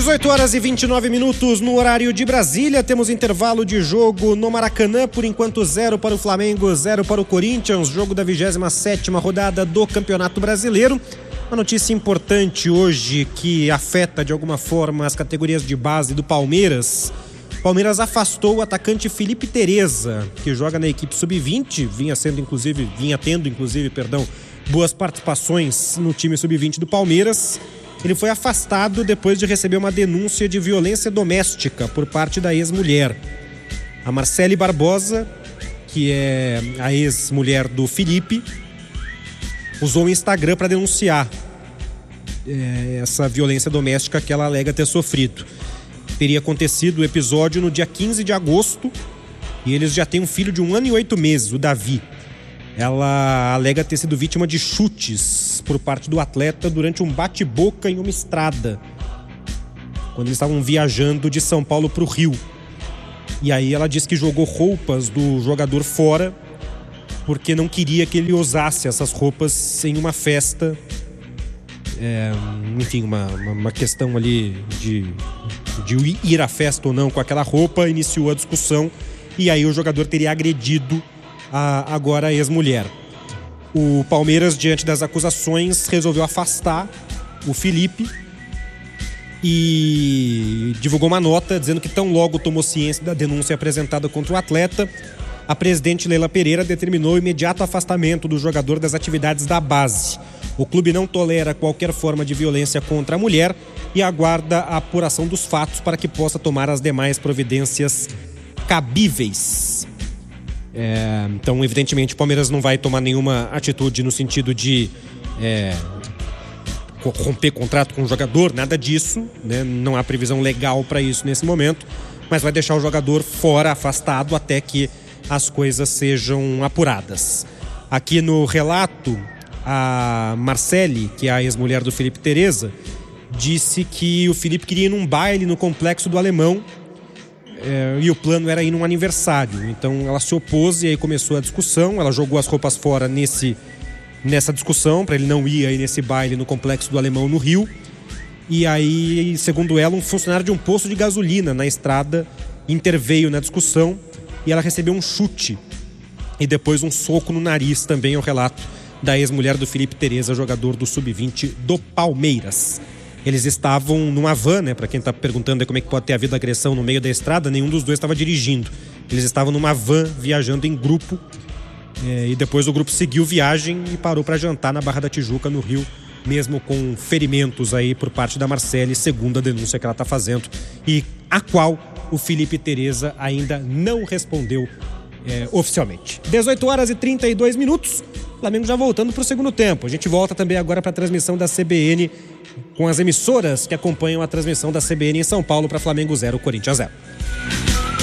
18 horas e 29 minutos no horário de Brasília. Temos intervalo de jogo no Maracanã. Por enquanto 0 para o Flamengo, 0 para o Corinthians. Jogo da 27ª rodada do Campeonato Brasileiro. Uma notícia importante hoje que afeta de alguma forma as categorias de base do Palmeiras. Palmeiras afastou o atacante Felipe Tereza, que joga na equipe sub-20, vinha tendo inclusive, boas participações no time sub-20 do Palmeiras. Ele foi afastado depois de receber uma denúncia de violência doméstica por parte da ex-mulher. A Marcele Barbosa, que é a ex-mulher do Felipe, usou o Instagram para denunciar essa violência doméstica que ela alega ter sofrido. Teria acontecido o episódio no dia 15 de agosto e eles já têm um filho de 1 ano e 8 meses, o Davi. Ela alega ter sido vítima de chutes por parte do atleta durante um bate-boca em uma estrada, quando eles estavam viajando de São Paulo para o Rio. E aí ela diz que jogou roupas do jogador fora porque não queria que ele usasse essas roupas em uma festa. Uma questão ali de ir à festa ou não com aquela roupa. Iniciou a discussão e aí o jogador teria agredido agora a ex-mulher. O Palmeiras, diante das acusações, resolveu afastar o Felipe e divulgou uma nota dizendo que tão logo tomou ciência da denúncia apresentada contra o atleta, a presidente Leila Pereira determinou o imediato afastamento do jogador das atividades da base. O clube não tolera qualquer forma de violência contra a mulher e aguarda a apuração dos fatos para que possa tomar as demais providências cabíveis. Então, evidentemente, o Palmeiras não vai tomar nenhuma atitude no sentido de romper contrato com o jogador, nada disso, né? Não há previsão legal para isso nesse momento, mas vai deixar o jogador fora, afastado, até que as coisas sejam apuradas. Aqui no relato, a Marcele, que é a ex-mulher do Felipe Tereza, disse que o Felipe queria ir num baile no Complexo do Alemão e o plano era ir num aniversário. Então ela se opôs e aí começou a discussão. Ela jogou as roupas fora nessa discussão para ele não ir aí nesse baile no Complexo do Alemão no Rio. E aí, segundo ela, um funcionário de um posto de gasolina na estrada interveio na discussão e ela recebeu um chute e depois um soco no nariz. Também é o relato da ex-mulher do Felipe Tereza, jogador do Sub-20 do Palmeiras. Eles estavam numa van, né? Para quem tá perguntando como é que pode ter havido agressão no meio da estrada, nenhum dos dois estava dirigindo. Eles estavam numa van viajando em grupo e depois o grupo seguiu viagem e parou para jantar na Barra da Tijuca, no Rio, mesmo com ferimentos aí por parte da Marcele, segundo a denúncia que ela tá fazendo e a qual o Felipe Tereza ainda não respondeu oficialmente. 18 horas e 32 minutos. O Flamengo já voltando para o segundo tempo. A gente volta também agora para a transmissão da CBN com as emissoras que acompanham a transmissão da CBN em São Paulo para Flamengo 0, Corinthians 0.